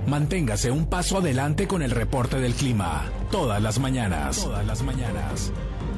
Manténgase un paso adelante con el reporte del clima. Todas las mañanas. Todas las mañanas.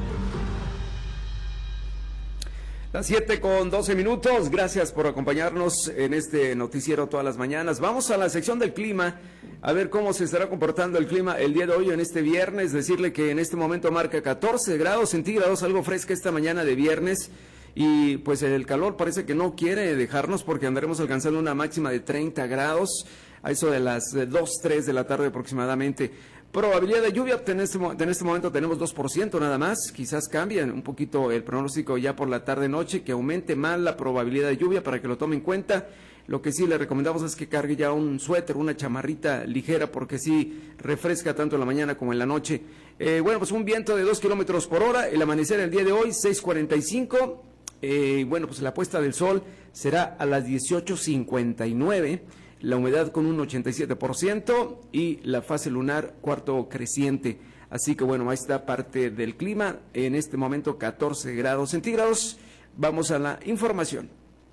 Las 7:12. Gracias por acompañarnos en este noticiero todas las mañanas. Vamos a la sección del clima, a ver cómo se estará comportando el clima el día de hoy, en este viernes. Decirle que en este momento marca 14 grados centígrados, algo fresca esta mañana de viernes. Y pues el calor parece que no quiere dejarnos, porque andaremos alcanzando una máxima de 30 grados, a eso de las 2, 3 de la tarde aproximadamente. Probabilidad de lluvia, en este momento tenemos 2% nada más. Quizás cambie un poquito el pronóstico ya por la tarde-noche, que aumente más la probabilidad de lluvia para que lo tome en cuenta. Lo que sí le recomendamos es que cargue ya un suéter, una chamarrita ligera, porque sí refresca tanto en la mañana como en la noche. Pues un viento de 2 kilómetros por hora, el amanecer el día de hoy, 6:45. Pues la puesta del sol será a las 18:59. La humedad con un 87% y la fase lunar cuarto creciente. Así que ahí está parte del clima. En este momento 14 grados centígrados. Vamos a la información.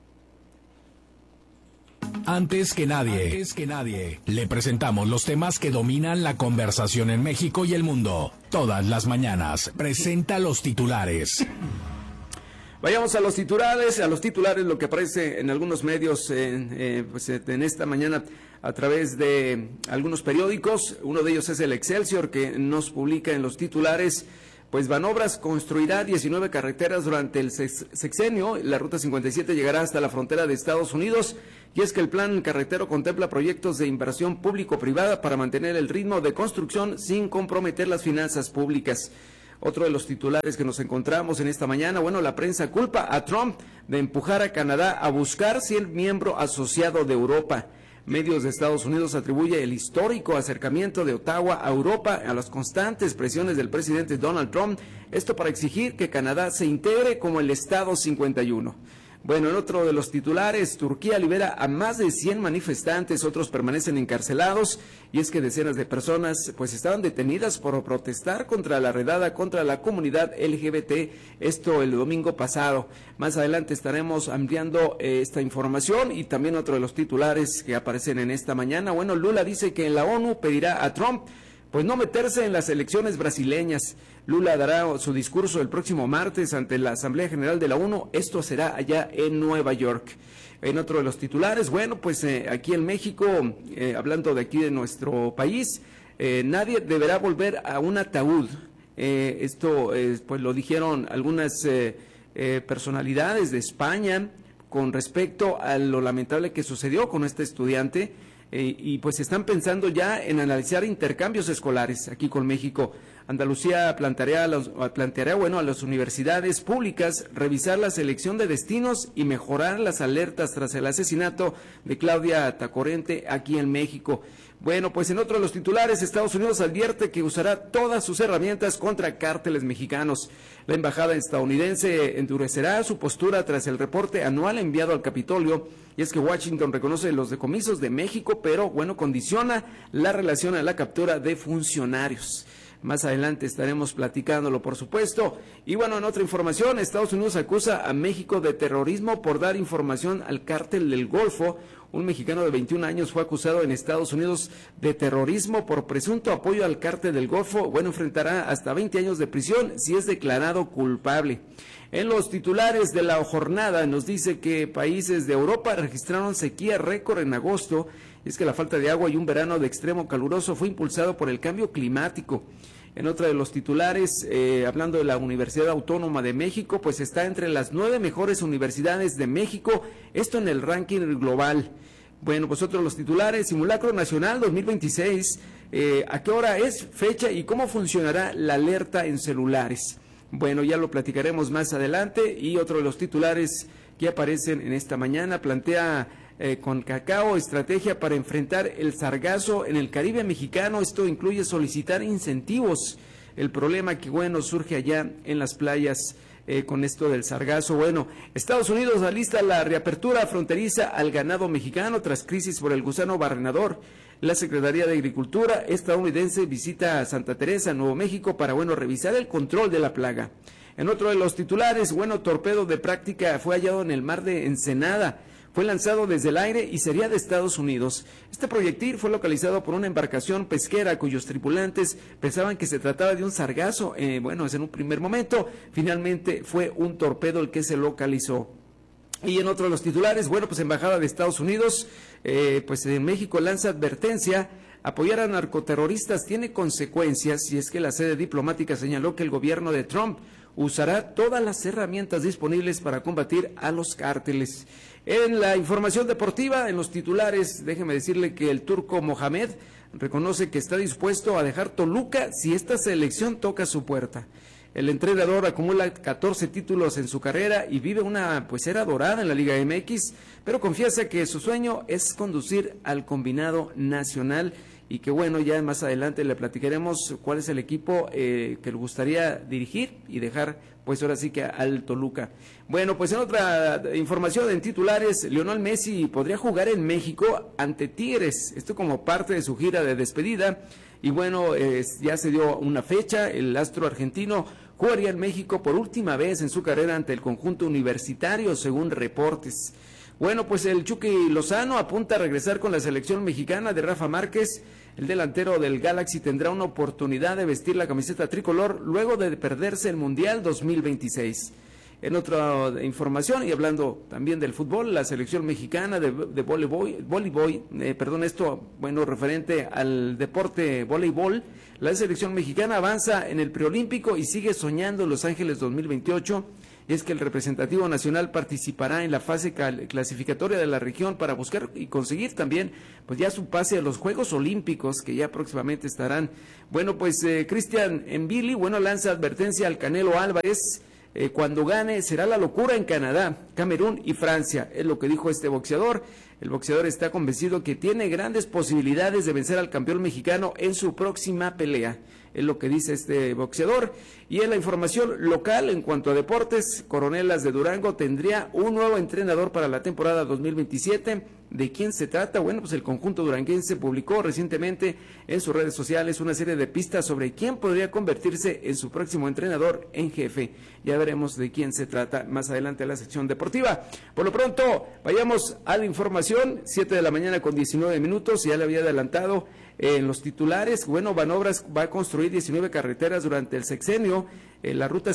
Antes que nadie, le presentamos los temas que dominan la conversación en México y el mundo. Todas las mañanas presenta los titulares. Vayamos a los titulares, lo que aparece en algunos medios en esta mañana a través de algunos periódicos. Uno de ellos es el Excelsior, que nos publica en los titulares: pues Banobras construirá 19 carreteras durante el sexenio. La ruta 57 llegará hasta la frontera de Estados Unidos, y es que el plan carretero contempla proyectos de inversión público-privada para mantener el ritmo de construcción sin comprometer las finanzas públicas. Otro de los titulares que nos encontramos en esta mañana, la prensa culpa a Trump de empujar a Canadá a buscar ser miembro asociado de Europa. Medios de Estados Unidos atribuye el histórico acercamiento de Ottawa a Europa a las constantes presiones del presidente Donald Trump, esto para exigir que Canadá se integre como el Estado 51. En otro de los titulares, Turquía libera a más de 100 manifestantes, otros permanecen encarcelados, y es que decenas de personas estaban detenidas por protestar contra la redada contra la comunidad LGBT, esto el domingo pasado. Más adelante estaremos ampliando esta información, y también otro de los titulares que aparecen en esta mañana. Lula dice que la ONU pedirá a Trump no meterse en las elecciones brasileñas. Lula dará su discurso el próximo martes ante la Asamblea General de la ONU. Esto será allá en Nueva York. En otro de los titulares, aquí en México, hablando de aquí de nuestro país, nadie deberá volver a un ataúd. Esto lo dijeron algunas personalidades de España con respecto a lo lamentable que sucedió con este estudiante. Y están pensando ya en analizar intercambios escolares aquí con México. Andalucía planteará a las universidades públicas revisar la selección de destinos y mejorar las alertas tras el asesinato de Claudia Tacorente aquí en México. En otro de los titulares, Estados Unidos advierte que usará todas sus herramientas contra cárteles mexicanos. La embajada estadounidense endurecerá su postura tras el reporte anual enviado al Capitolio, y es que Washington reconoce los decomisos de México, pero condiciona la relación a la captura de funcionarios. Más adelante estaremos platicándolo, por supuesto. Y en otra información, Estados Unidos acusa a México de terrorismo por dar información al cártel del Golfo. Un mexicano de 21 años fue acusado en Estados Unidos de terrorismo por presunto apoyo al cártel del Golfo. Enfrentará hasta 20 años de prisión si es declarado culpable. En los titulares de la jornada nos dice que países de Europa registraron sequía récord en agosto. Es que la falta de agua y un verano de extremo caluroso fue impulsado por el cambio climático. En otra de los titulares, hablando de la Universidad Autónoma de México, está entre las 9 mejores universidades de México, esto en el ranking global. Otro de los titulares, Simulacro Nacional 2026, ¿a qué hora es, fecha y cómo funcionará la alerta en celulares? Ya lo platicaremos más adelante. Y otro de los titulares que aparecen en esta mañana, plantea CONCACAO estrategia para enfrentar el sargazo en el Caribe mexicano. Esto incluye solicitar incentivos. El problema que surge allá en las playas con esto del sargazo. Estados Unidos alista la reapertura fronteriza al ganado mexicano tras crisis por el gusano barrenador. La Secretaría de Agricultura estadounidense visita a Santa Teresa, Nuevo México, para revisar el control de la plaga. En otro de los titulares, torpedo de práctica fue hallado en el mar de Ensenada. fue lanzado desde el aire y sería de Estados Unidos. Este proyectil fue localizado por una embarcación pesquera cuyos tripulantes pensaban que se trataba de un sargazo. En un primer momento, finalmente fue un torpedo el que se localizó. Y en otro de los titulares, Embajada de Estados Unidos, en México lanza advertencia: apoyar a narcoterroristas tiene consecuencias, y es que la sede diplomática señaló que el gobierno de Trump usará todas las herramientas disponibles para combatir a los cárteles. En la información deportiva, en los titulares, déjeme decirle que el turco Mohamed reconoce que está dispuesto a dejar Toluca si esta selección toca su puerta. El entrenador acumula 14 títulos en su carrera y vive una era dorada en la Liga MX, pero confiesa que su sueño es conducir al combinado nacional y que ya más adelante le platicaremos cuál es el equipo que le gustaría dirigir y dejar ahora sí que al Toluca. En otra información en titulares, Lionel Messi podría jugar en México ante Tigres, esto como parte de su gira de despedida, y ya se dio una fecha. El astro argentino jugaría en México por última vez en su carrera ante el conjunto universitario, según reportes. El Chucky Lozano apunta a regresar con la selección mexicana de Rafa Márquez. El delantero del Galaxy tendrá una oportunidad de vestir la camiseta tricolor luego de perderse el Mundial 2026. En otra información, y hablando también del fútbol, la selección mexicana de voleibol, referente al deporte voleibol, la selección mexicana avanza en el preolímpico y sigue soñando en Los Ángeles 2028. Y es que el representativo nacional participará en la fase clasificatoria de la región para buscar y conseguir también ya su pase a los Juegos Olímpicos, que ya próximamente estarán. Cristian Mbili, lanza advertencia al Canelo Álvarez: cuando gane será la locura en Canadá, Camerún y Francia, es lo que dijo este boxeador. El boxeador está convencido que tiene grandes posibilidades de vencer al campeón mexicano en su próxima pelea, es lo que dice este boxeador. Y en la información local, en cuanto a deportes, Coronelas de Durango tendría un nuevo entrenador para la temporada 2027. ¿De quién se trata? El conjunto duranguense publicó recientemente en sus redes sociales una serie de pistas sobre quién podría convertirse en su próximo entrenador en jefe. Ya veremos de quién se trata más adelante en la sección deportiva. Por lo pronto, vayamos a la información. 7 de la mañana con 19 minutos, ya le había adelantado en los titulares. Banobras va a construir 19 carreteras durante el sexenio. La ruta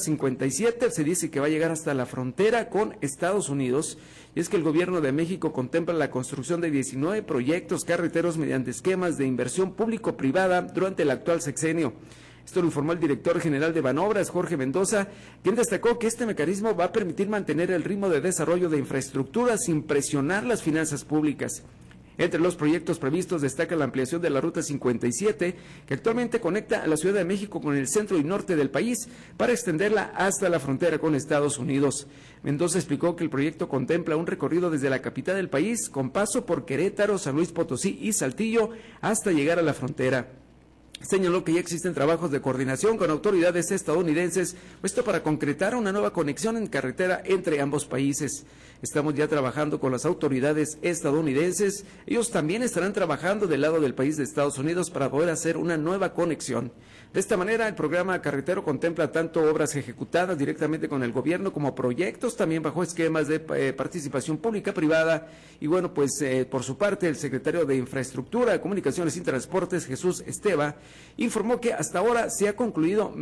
57 se dice que va a llegar hasta la frontera con Estados Unidos, y es que el gobierno de México contempla la construcción de 19 proyectos carreteros mediante esquemas de inversión público-privada durante el actual sexenio. Esto lo informó el director general de Banobras, Jorge Mendoza, quien destacó que este mecanismo va a permitir mantener el ritmo de desarrollo de infraestructura sin presionar las finanzas públicas. Entre los proyectos previstos destaca la ampliación de la Ruta 57, que actualmente conecta a la Ciudad de México con el centro y norte del país para extenderla hasta la frontera con Estados Unidos. Mendoza explicó que el proyecto contempla un recorrido desde la capital del país, con paso por Querétaro, San Luis Potosí y Saltillo, hasta llegar a la frontera. Señaló que ya existen trabajos de coordinación con autoridades estadounidenses, esto para concretar una nueva conexión en carretera entre ambos países. Estamos ya trabajando con las autoridades estadounidenses, ellos también estarán trabajando del lado del país de Estados Unidos para poder hacer una nueva conexión. De esta manera, el programa carretero contempla tanto obras ejecutadas directamente con el gobierno como proyectos también bajo esquemas de participación pública-privada. Y por su parte, el secretario de Infraestructura, Comunicaciones y Transportes, Jesús Esteva, informó que hasta ahora se ha concluido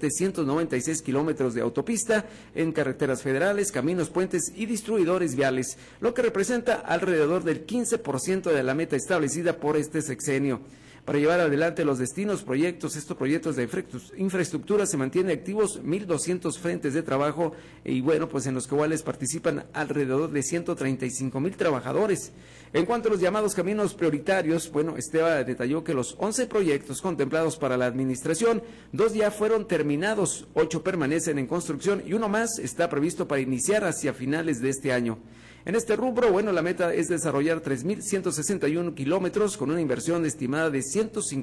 1,796 kilómetros de autopista en carreteras federales, caminos, puentes y distribuidores viales, lo que representa alrededor del 15% de la meta establecida por este sexenio. Para llevar adelante los estos proyectos de infraestructura, se mantienen activos 1,200 frentes de trabajo y en los cuales participan alrededor de 135,000 trabajadores. En cuanto a los llamados caminos prioritarios, Esteva detalló que los 11 proyectos contemplados para la administración, 2 ya fueron terminados, 8 permanecen en construcción y uno más está previsto para iniciar hacia finales de este año. En este rubro, la meta es desarrollar 3,161 kilómetros con una inversión estimada de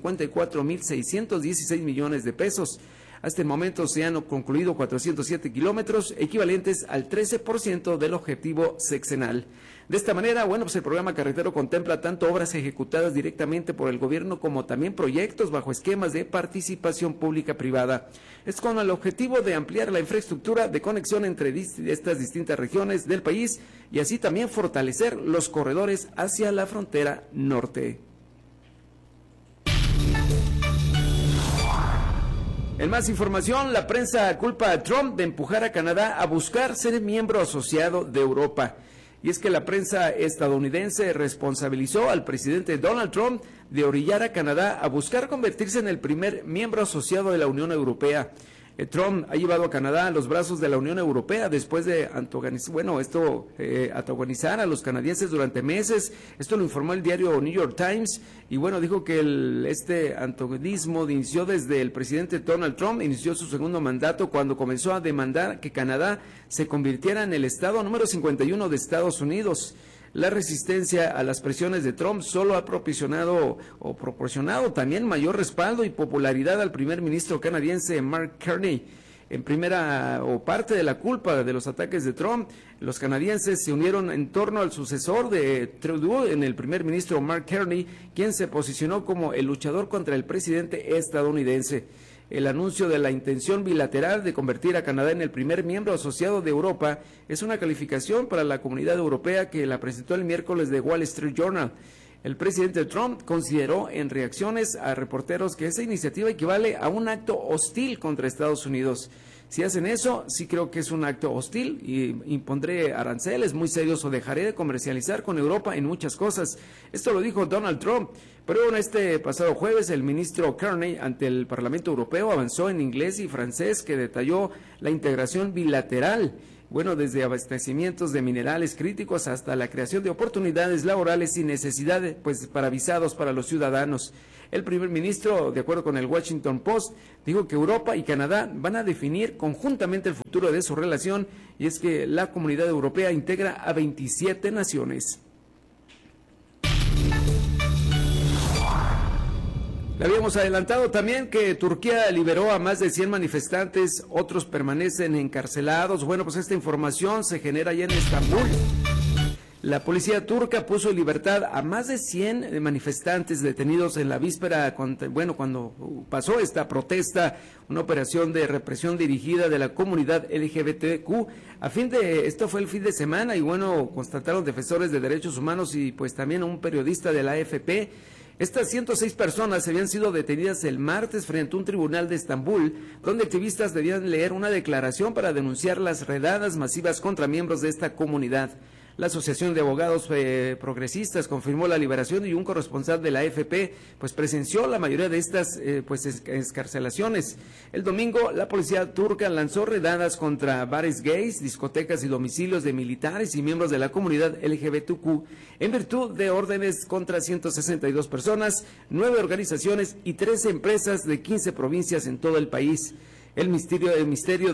154,616 millones de pesos. Hasta el momento se han concluido 407 kilómetros, equivalentes al 13% del objetivo sexenal. De esta manera, bueno, pues el programa carretero contempla tanto obras ejecutadas directamente por el gobierno como también proyectos bajo esquemas de participación pública-privada. Es con el objetivo de ampliar la infraestructura de conexión entre estas distintas regiones del país y así también fortalecer los corredores hacia la frontera norte. En más información, la prensa culpa a Trump de empujar a Canadá a buscar ser miembro asociado de Europa. Y es que la prensa estadounidense responsabilizó al presidente Donald Trump de orillar a Canadá a buscar convertirse en el primer miembro asociado de la Unión Europea. Trump ha llevado a Canadá a los brazos de la Unión Europea después de antagonizar a los canadienses durante meses. Esto lo informó el diario New York Times y bueno, dijo que este antagonismo inició desde el presidente Donald Trump, inició su segundo mandato cuando comenzó a demandar que Canadá se convirtiera en el estado número 51 de Estados Unidos. La resistencia a las presiones de Trump solo ha proporcionado también mayor respaldo y popularidad al primer ministro canadiense Mark Carney. En parte de la culpa de los ataques de Trump, los canadienses se unieron en torno al sucesor de Trudeau, en el primer ministro Mark Carney, quien se posicionó como el luchador contra el presidente estadounidense. El anuncio de la intención bilateral de convertir a Canadá en el primer miembro asociado de Europa es una calificación para la comunidad europea que la presentó el miércoles The Wall Street Journal. El presidente Trump consideró en reacciones a reporteros que esa iniciativa equivale a un acto hostil contra Estados Unidos. Si hacen eso, sí creo que es un acto hostil y impondré aranceles muy serios o dejaré de comercializar con Europa en muchas cosas. Esto lo dijo Donald Trump. Pero bueno, este pasado jueves el ministro Carney ante el Parlamento Europeo avanzó en inglés y francés que detalló la integración bilateral. Bueno, desde abastecimientos de minerales críticos hasta la creación de oportunidades laborales sin necesidad para visados para los ciudadanos. El primer ministro, de acuerdo con el Washington Post, dijo que Europa y Canadá van a definir conjuntamente el futuro de su relación y es que la comunidad europea integra a 27 naciones. Le habíamos adelantado también que Turquía liberó a más de 100 manifestantes, otros permanecen encarcelados. Bueno, pues esta información se genera ya en Estambul. La policía turca puso en libertad a más de 100 manifestantes detenidos en la víspera, cuando pasó esta protesta, una operación de represión dirigida de la comunidad LGBTQ. Esto fue el fin de semana y bueno, constataron defensores de derechos humanos y pues también un periodista de la AFP. Estas 106 personas habían sido detenidas el martes frente a un tribunal de Estambul, donde activistas debían leer una declaración para denunciar las redadas masivas contra miembros de esta comunidad. La Asociación de Abogados Progresistas confirmó la liberación y un corresponsal de la AFP presenció la mayoría de estas excarcelaciones. El domingo la policía turca lanzó redadas contra bares gays, discotecas y domicilios de militares y miembros de la comunidad LGBTQ en virtud de órdenes contra 162 personas, 9 organizaciones y 13 empresas de 15 provincias en todo el país. El ministro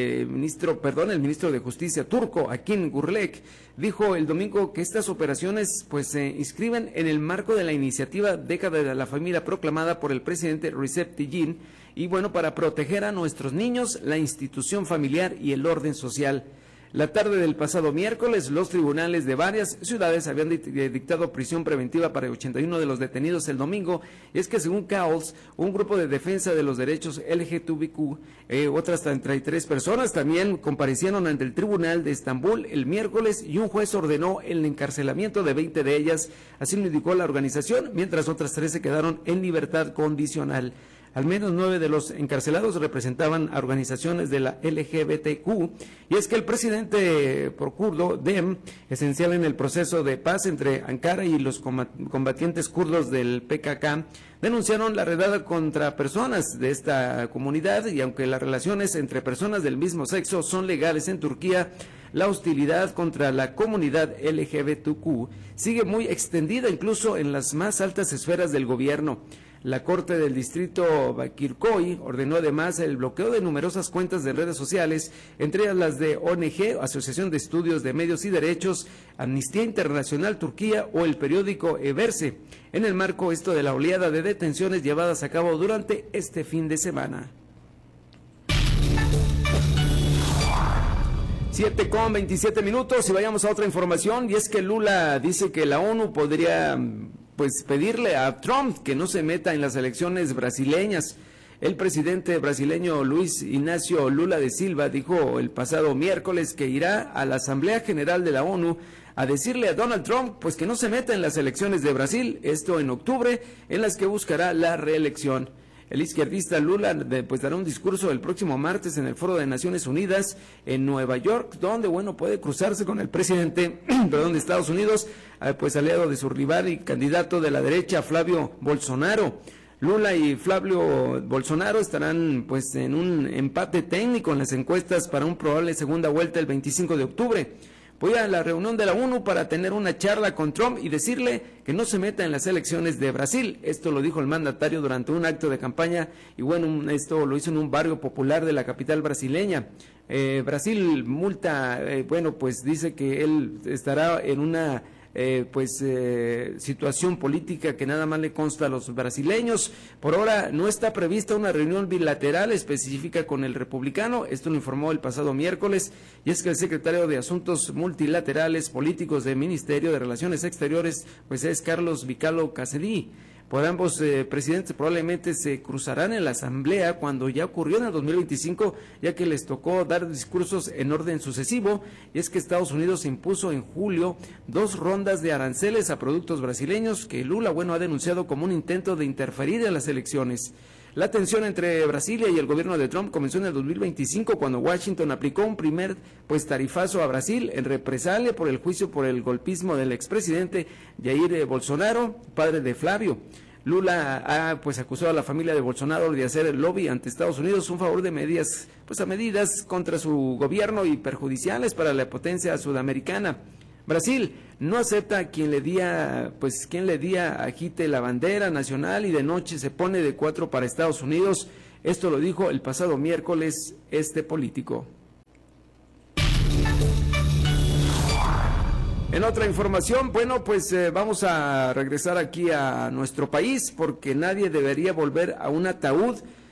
de Justicia turco, Akin Gürlek, dijo el domingo que estas operaciones se inscriben en el marco de la iniciativa Década de la Familia proclamada por el presidente Recep Tayyip y para proteger a nuestros niños, la institución familiar y el orden social. La tarde del pasado miércoles, los tribunales de varias ciudades habían dictado prisión preventiva para 81 de los detenidos el domingo. Y es que según CAOLS, un grupo de defensa de los derechos LGTBQ, otras 33 personas también comparecieron ante el tribunal de Estambul el miércoles y un juez ordenó el encarcelamiento de 20 de ellas, así lo indicó la organización, mientras otras 13 quedaron en libertad condicional. Al menos 9 de los encarcelados representaban a organizaciones de la LGBTQ, y es que el presidente kurdo, DEM, esencial en el proceso de paz entre Ankara y los combatientes kurdos del PKK, denunciaron la redada contra personas de esta comunidad, y aunque las relaciones entre personas del mismo sexo son legales en Turquía, la hostilidad contra la comunidad LGBTQ sigue muy extendida incluso en las más altas esferas del gobierno. La Corte del Distrito Bakirköy ordenó además el bloqueo de numerosas cuentas de redes sociales, entre ellas las de ONG, Asociación de Estudios de Medios y Derechos, Amnistía Internacional Turquía o el periódico Everse, en el marco de la oleada de detenciones llevadas a cabo durante este fin de semana. 7:27 y vayamos a otra información, y es que Lula dice que la ONU podría pues pedirle a Trump que no se meta en las elecciones brasileñas. El presidente brasileño Luis Ignacio Lula da Silva dijo el pasado miércoles que irá a la Asamblea General de la ONU a decirle a Donald Trump pues que no se meta en las elecciones de Brasil, esto en octubre, en las que buscará la reelección. El izquierdista Lula pues dará un discurso el próximo martes en el Foro de Naciones Unidas en Nueva York, donde puede cruzarse con el presidente de Estados Unidos, pues aliado de su rival y candidato de la derecha Flavio Bolsonaro. Lula y Flavio Bolsonaro estarán pues en un empate técnico en las encuestas para un probable segunda vuelta el 25 de octubre. Voy a la reunión de la ONU para tener una charla con Trump y decirle que no se meta en las elecciones de Brasil. Esto lo dijo el mandatario durante un acto de campaña y esto lo hizo en un barrio popular de la capital brasileña. Brasil multa, pues dice que él estará en una situación política que nada más le consta a los brasileños. Por ahora no está prevista una reunión bilateral específica con el republicano, esto lo informó el pasado miércoles, y es que el secretario de Asuntos Multilaterales Políticos del Ministerio de Relaciones Exteriores pues es Carlos Vicalo Cassidy. Por ambos presidentes probablemente se cruzarán en la asamblea cuando ya ocurrió en el 2025, ya que les tocó dar discursos en orden sucesivo, y es que Estados Unidos impuso en julio 2 rondas de aranceles a productos brasileños que Lula ha denunciado como un intento de interferir en las elecciones. La tensión entre Brasilia y el gobierno de Trump comenzó en el 2025 cuando Washington aplicó un primer tarifazo a Brasil en represalia por el juicio por el golpismo del expresidente Jair Bolsonaro, padre de Flavio. Lula ha acusado a la familia de Bolsonaro de hacer el lobby ante Estados Unidos un favor de medidas contra su gobierno y perjudiciales para la potencia sudamericana. Brasil no acepta quien le día agite la bandera nacional y de noche se pone de 4 para Estados Unidos. Esto lo dijo el pasado miércoles este político. En otra información, vamos a regresar aquí a nuestro país porque nadie debería volver a un ataúd.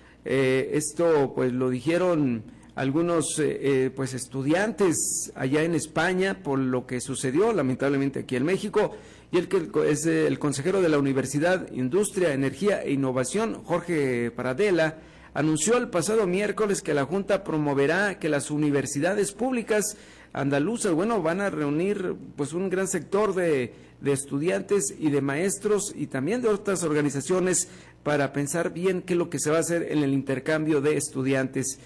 Esto lo dijeron algunos estudiantes allá en España por lo que sucedió lamentablemente aquí en México, y el que es el consejero de la Universidad Industria, Energía e Innovación, Jorge Paradela, anunció el pasado miércoles que la Junta promoverá que las universidades públicas andaluzas, van a reunir un gran sector de estudiantes y de maestros y también de otras organizaciones para pensar bien qué es lo que se va a hacer en el intercambio de estudiantes.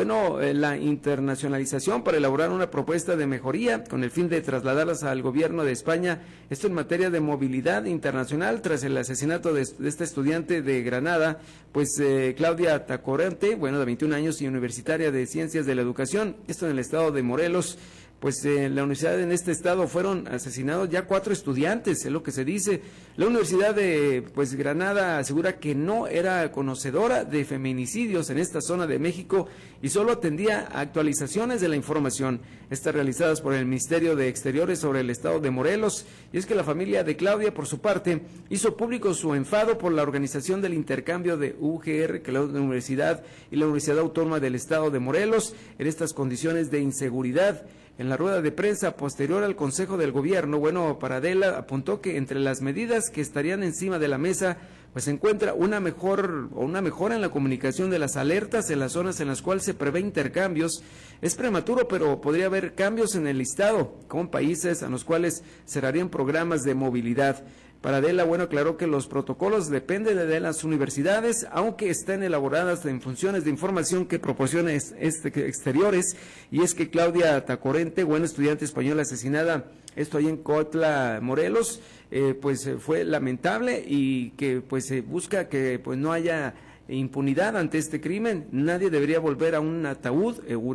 La internacionalización para elaborar una propuesta de mejoría con el fin de trasladarlas al gobierno de España, esto en materia de movilidad internacional tras el asesinato de esta estudiante de Granada, Claudia Tacorente, de 21 años y universitaria de Ciencias de la Educación, esto en el estado de Morelos. En la universidad en este estado fueron asesinados ya 4 estudiantes, es lo que se dice. La Universidad de Granada asegura que no era conocedora de feminicidios en esta zona de México y solo atendía actualizaciones de la información, estas realizadas por el Ministerio de Exteriores sobre el estado de Morelos. Y es que la familia de Claudia, por su parte, hizo público su enfado por la organización del intercambio de UGR, que es la Universidad y la Universidad Autónoma del estado de Morelos, en estas condiciones de inseguridad. En la rueda de prensa posterior al Consejo del Gobierno, Paradela apuntó que entre las medidas que estarían encima de la mesa, se encuentra una mejora en la comunicación de las alertas en las zonas en las cuales se prevé intercambios. Es prematuro, pero podría haber cambios en el listado con países a los cuales cerrarían programas de movilidad. Paradela, aclaró que los protocolos dependen de las universidades, aunque estén elaboradas en funciones de información que proporcionan exteriores, y es que Claudia Tacorente, estudiante española asesinada, esto ahí en Cuautla, Morelos, fue lamentable y que se busca que no haya impunidad ante este crimen. Nadie debería volver a un ataúd,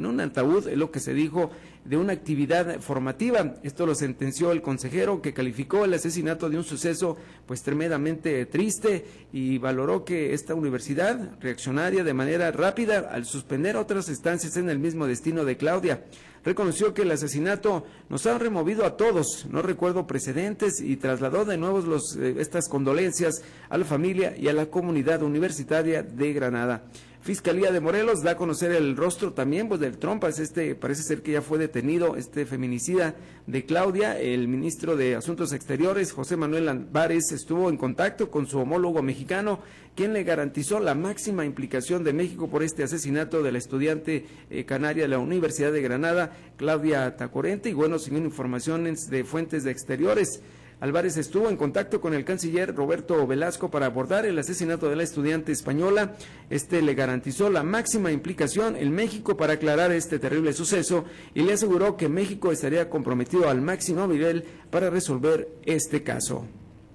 es lo que se dijo, de una actividad formativa. Esto lo sentenció el consejero, que calificó el asesinato de un suceso tremendamente triste y valoró que esta universidad reaccionaría de manera rápida al suspender otras estancias en el mismo destino de Claudia. Reconoció que el asesinato nos ha removido a todos, no recuerdo precedentes, y trasladó de nuevo estas condolencias a la familia y a la comunidad universitaria de Granada. Fiscalía de Morelos da a conocer el rostro también pues del Trompas, parece ser que ya fue detenido este feminicida de Claudia. El ministro de Asuntos Exteriores, José Manuel Álvarez, estuvo en contacto con su homólogo mexicano, quien le garantizó la máxima implicación de México por este asesinato de la estudiante canaria de la Universidad de Granada, Claudia Tacorente, y bueno, según informaciones de fuentes de exteriores, Álvarez estuvo en contacto con el canciller Roberto Velasco para abordar el asesinato de la estudiante española. Le garantizó la máxima implicación en México para aclarar este terrible suceso y le aseguró que México estaría comprometido al máximo nivel para resolver este caso.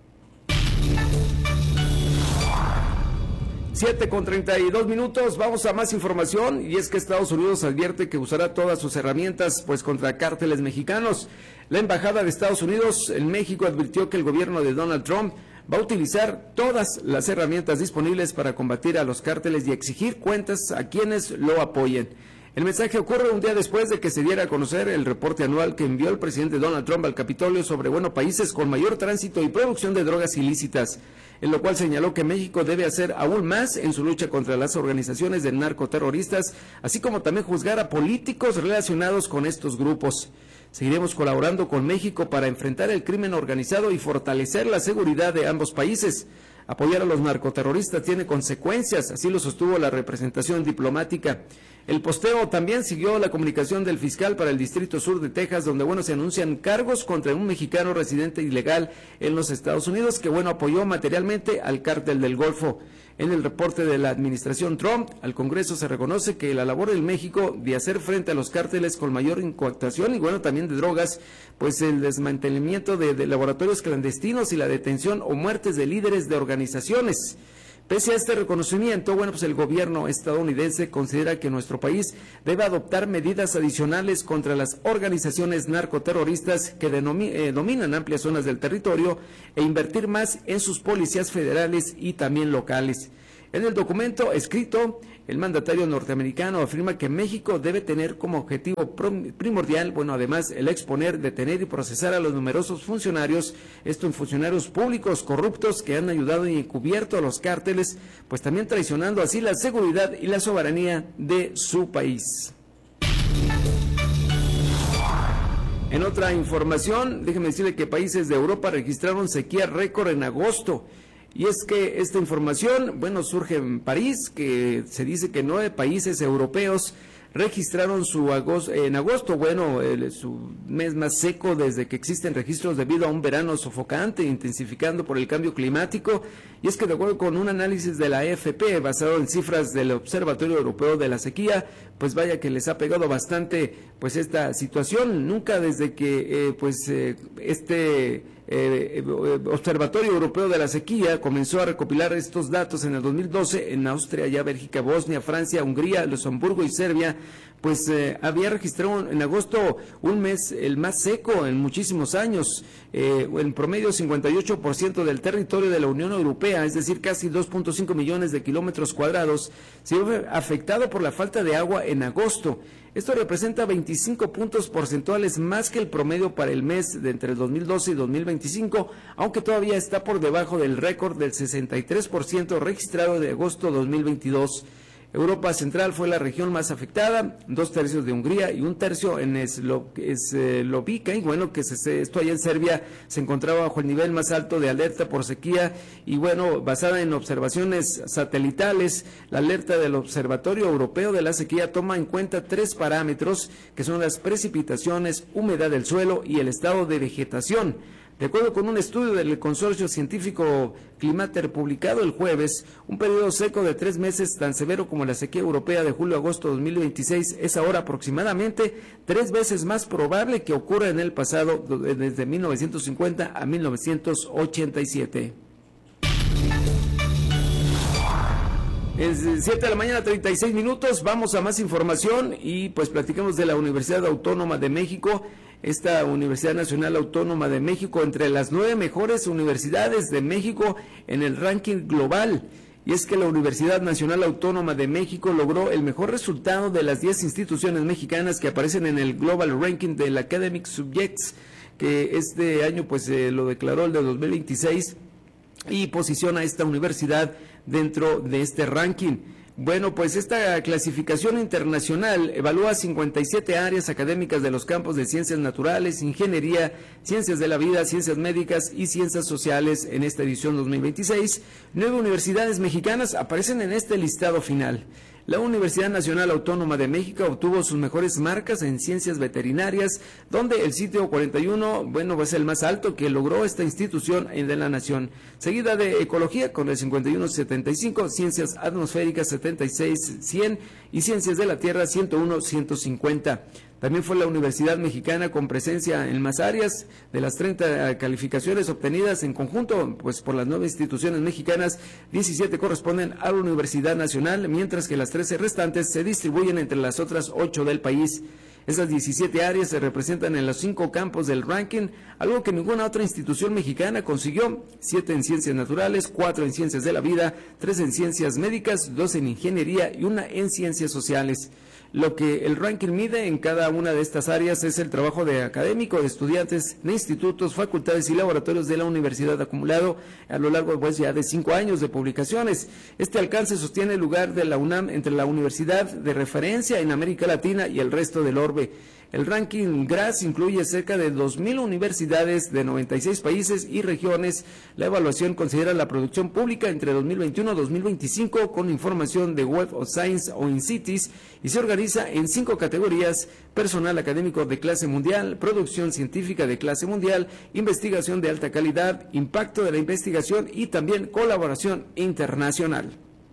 7:32, vamos a más información, y es que Estados Unidos advierte que usará todas sus herramientas pues contra cárteles mexicanos. La Embajada de Estados Unidos en México advirtió que el gobierno de Donald Trump va a utilizar todas las herramientas disponibles para combatir a los cárteles y exigir cuentas a quienes lo apoyen. El mensaje ocurre un día después de que se diera a conocer el reporte anual que envió el presidente Donald Trump al Capitolio sobre países con mayor tránsito y producción de drogas ilícitas, en lo cual señaló que México debe hacer aún más en su lucha contra las organizaciones de narcoterroristas, así como también juzgar a políticos relacionados con estos grupos. Seguiremos colaborando con México para enfrentar el crimen organizado y fortalecer la seguridad de ambos países. Apoyar a los narcoterroristas tiene consecuencias, así lo sostuvo la representación diplomática. El posteo también siguió la comunicación del fiscal para el Distrito Sur de Texas, donde se anuncian cargos contra un mexicano residente ilegal en los Estados Unidos que apoyó materialmente al cártel del Golfo. En el reporte de la administración Trump al Congreso se reconoce que la labor en México de hacer frente a los cárteles con mayor incoactación y también de drogas, pues el desmantelamiento de laboratorios clandestinos y la detención o muertes de líderes de organizaciones. Pese a este reconocimiento, pues el gobierno estadounidense considera que nuestro país debe adoptar medidas adicionales contra las organizaciones narcoterroristas que dominan amplias zonas del territorio e invertir más en sus policías federales y también locales. En el documento escrito, el mandatario norteamericano afirma que México debe tener como objetivo primordial, además el exponer, detener y procesar a los numerosos funcionarios, funcionarios públicos corruptos que han ayudado y encubierto a los cárteles, pues también traicionando así la seguridad y la soberanía de su país. En otra información, déjeme decirle que países de Europa registraron sequía récord en agosto. Y es que esta información, surge en París, que se dice que 9 países europeos registraron en agosto, su mes más seco desde que existen registros debido a un verano sofocante, intensificando por el cambio climático. Y es que de acuerdo con un análisis de la AFP basado en cifras del Observatorio Europeo de la Sequía, pues vaya que les ha pegado bastante esta situación. Nunca desde que Observatorio Europeo de la Sequía comenzó a recopilar estos datos en el 2012 en Austria, ya Bélgica, Bosnia, Francia, Hungría, Luxemburgo y Serbia, había registrado en agosto un mes el más seco en muchísimos años. En promedio 58% del territorio de la Unión Europea, es decir, casi 2.5 millones de kilómetros cuadrados, se vio afectado por la falta de agua en agosto. Esto representa 25 puntos porcentuales más que el promedio para el mes de entre 2012 y 2025, aunque todavía está por debajo del récord del 63% registrado de agosto 2022. Europa Central fue la región más afectada, 2/3 de Hungría y 1/3 en Eslovaquia, y esto allá en Serbia se encontraba bajo el nivel más alto de alerta por sequía, y basada en observaciones satelitales, la alerta del Observatorio Europeo de la Sequía toma en cuenta 3 parámetros, que son las precipitaciones, humedad del suelo y el estado de vegetación. De acuerdo con un estudio del consorcio científico Climater publicado el jueves, un periodo seco de 3 meses tan severo como la sequía europea de julio a agosto de 2026 es ahora aproximadamente 3 veces más probable que ocurra en el pasado, desde 1950 a 1987. Es 7 de la mañana, 36 minutos, vamos a más información y platicamos de la Universidad Autónoma de México. Esta Universidad Nacional Autónoma de México, entre las 9 mejores universidades de México en el ranking global. Y es que la Universidad Nacional Autónoma de México logró el mejor resultado de las 10 instituciones mexicanas que aparecen en el Global Ranking del Academic Subjects, que este año lo declaró el de 2026, y posiciona a esta universidad dentro de este ranking. Bueno, pues esta clasificación internacional evalúa 57 áreas académicas de los campos de ciencias naturales, ingeniería, ciencias de la vida, ciencias médicas y ciencias sociales en esta edición 2026. 9 universidades mexicanas aparecen en este listado final. La Universidad Nacional Autónoma de México obtuvo sus mejores marcas en ciencias veterinarias, donde el sitio 41, va a ser el más alto que logró esta institución de la nación. Seguida de Ecología con el 51.75, Ciencias Atmosféricas 76.100 y Ciencias de la Tierra 101.150. También fue la Universidad Mexicana con presencia en más áreas. De las 30 calificaciones obtenidas en conjunto, pues por las 9 instituciones mexicanas, 17 corresponden a la Universidad Nacional, mientras que las 13 restantes se distribuyen entre las otras 8 del país. Esas 17 áreas se representan en los 5 campos del ranking, algo que ninguna otra institución mexicana consiguió: 7 en ciencias naturales, 4 en ciencias de la vida, 3 en ciencias médicas, 2 en ingeniería y 1 en ciencias sociales. Lo que el ranking mide en cada una de estas áreas es el trabajo de académico, de estudiantes, de institutos, facultades y laboratorios de la universidad acumulado a lo largo ya de 5 años de publicaciones. Este alcance sostiene el lugar de la UNAM entre la universidad de referencia en América Latina y el resto del orbe. El ranking GRAS incluye cerca de 2.000 universidades de 96 países y regiones. La evaluación considera la producción pública entre 2021 y 2025 con información de Web of Science o InCities y se organiza en 5 categorías: personal académico de clase mundial, producción científica de clase mundial, investigación de alta calidad, impacto de la investigación y también colaboración internacional.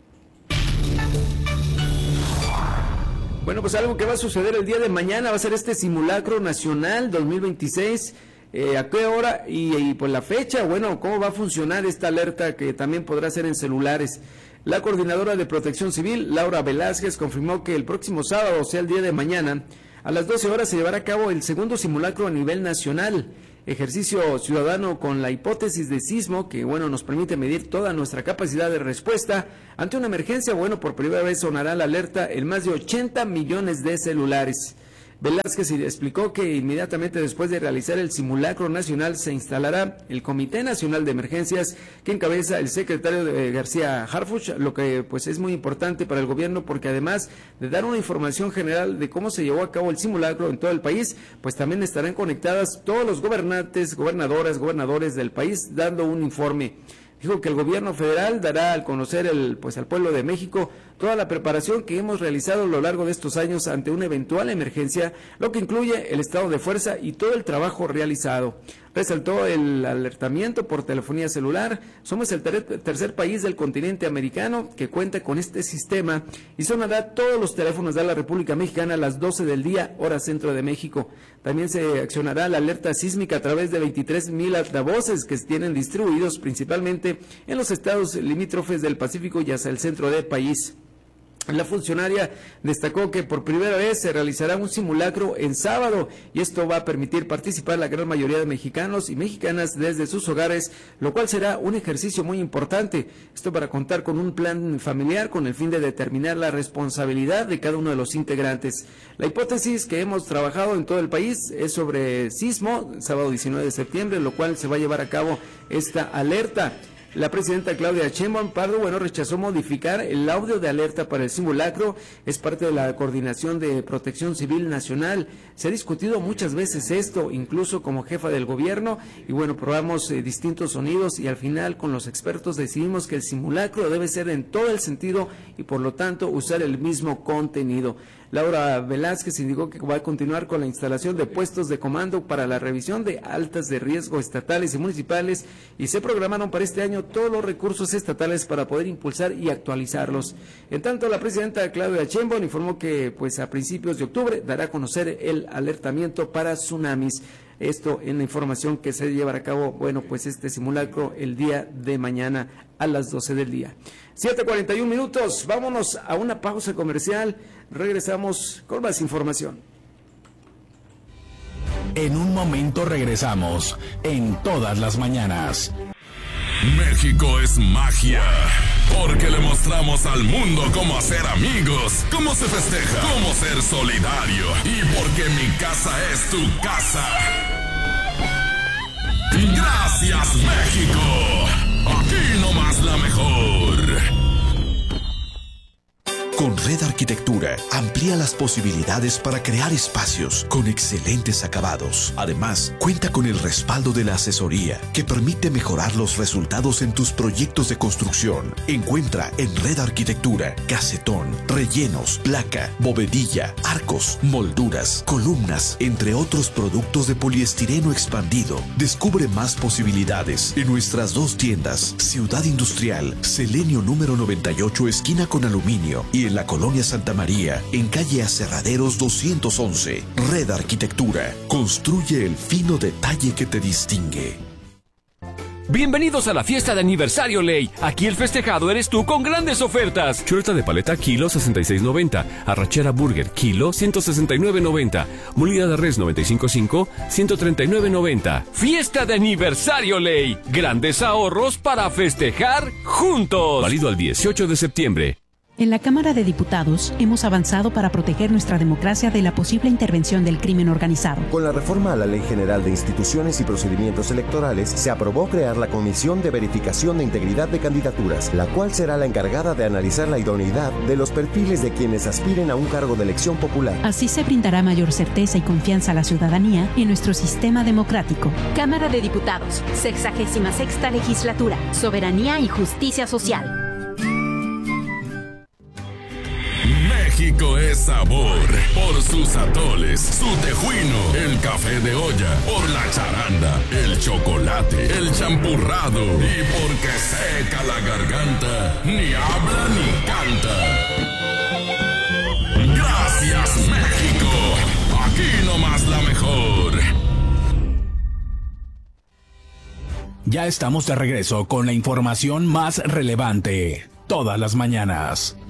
Bueno, pues algo que va a suceder el día de mañana va a ser este simulacro nacional 2026. ¿A qué hora? Y pues la fecha, bueno, ¿cómo va a funcionar esta alerta que también podrá ser en celulares? La coordinadora de Protección Civil, Laura Velázquez, confirmó que el próximo sábado, o sea, el día de mañana, a las 12 horas se llevará a cabo el segundo simulacro a nivel nacional. Ejercicio ciudadano con la hipótesis de sismo que, nos permite medir toda nuestra capacidad de respuesta ante una emergencia. Por primera vez sonará la alerta en más de 80 millones de celulares. Velázquez explicó que inmediatamente después de realizar el simulacro nacional se instalará el Comité Nacional de Emergencias que encabeza el secretario García Harfuch, lo que pues es muy importante para el gobierno porque además de dar una información general de cómo se llevó a cabo el simulacro en todo el país, pues también estarán conectadas todos los gobernantes, gobernadoras, gobernadores del país dando un informe. Dijo que el gobierno federal dará al conocer al pueblo de México toda la preparación que hemos realizado a lo largo de estos años ante una eventual emergencia, lo que incluye el estado de fuerza y todo el trabajo realizado. Resaltó el alertamiento por telefonía celular. Somos el tercer país del continente americano que cuenta con este sistema y sonará todos los teléfonos de la República Mexicana a las 12 del día, hora centro de México. También se accionará la alerta sísmica a través de 23,000 altavoces que se tienen distribuidos principalmente en los estados limítrofes del Pacífico y hacia el centro del país. La funcionaria destacó que por primera vez se realizará un simulacro en sábado y esto va a permitir participar la gran mayoría de mexicanos y mexicanas desde sus hogares, lo cual será un ejercicio muy importante. Esto para contar con un plan familiar con el fin de determinar la responsabilidad de cada uno de los integrantes. La hipótesis que hemos trabajado en todo el país es sobre sismo, sábado 19 de septiembre, lo cual se va a llevar a cabo esta alerta. La presidenta Claudia Sheinbaum Pardo, rechazó modificar el audio de alerta para el simulacro. Es parte de la Coordinación de Protección Civil Nacional. Se ha discutido muchas veces esto, incluso como jefa del gobierno, y probamos distintos sonidos y al final con los expertos decidimos que el simulacro debe ser en todo el sentido y por lo tanto usar el mismo contenido. Laura Velázquez indicó que va a continuar con la instalación de puestos de comando para la revisión de altas de riesgo estatales y municipales y se programaron para este año todos los recursos estatales para poder impulsar y actualizarlos. En tanto, la presidenta Claudia Sheinbaum informó que a principios de octubre dará a conocer el alertamiento para tsunamis. Esto en la información que se llevará a cabo, este simulacro el día de mañana a las 12 del día. 7:41 minutos, vámonos a una pausa comercial, regresamos con más información. En un momento regresamos, en todas las mañanas. México es magia, porque le mostramos al mundo cómo hacer amigos, cómo se festeja, cómo ser solidario y porque mi casa es tu casa. Gracias, México. Aquí nomás la mejor. Con Red Arquitectura, amplía las posibilidades para crear espacios con excelentes acabados. Además, cuenta con el respaldo de la asesoría que permite mejorar los resultados en tus proyectos de construcción. Encuentra en Red Arquitectura casetón, rellenos, placa, bovedilla, arcos, molduras, columnas, entre otros productos de poliestireno expandido. Descubre más posibilidades en nuestras dos tiendas, Ciudad Industrial, Selenio número 98, esquina con Aluminio, y en la Colonia Santa María, en calle Aserraderos 211. Red Arquitectura, construye el fino detalle que te distingue. Bienvenidos a la fiesta de aniversario Ley. Aquí el festejado eres tú con grandes ofertas. Chuleta de paleta kilo 66.90, arrachera burger kilo 169.90, molida de res 95.5 139.90. Fiesta de aniversario Ley. Grandes ahorros para festejar juntos. Válido al 18 de septiembre. En la Cámara de Diputados hemos avanzado para proteger nuestra democracia de la posible intervención del crimen organizado. Con la reforma a la Ley General de Instituciones y Procedimientos Electorales, se aprobó crear la Comisión de Verificación de Integridad de Candidaturas, la cual será la encargada de analizar la idoneidad de los perfiles de quienes aspiren a un cargo de elección popular. Así se brindará mayor certeza y confianza a la ciudadanía en nuestro sistema democrático. Cámara de Diputados, 66ª Legislatura, Soberanía y Justicia Social. México es sabor por sus atoles, su tejuino, el café de olla, por la charanda, el chocolate, el champurrado y porque seca la garganta, ni habla ni canta. Gracias México, aquí nomás la mejor. Ya estamos de regreso con la información más relevante todas las mañanas.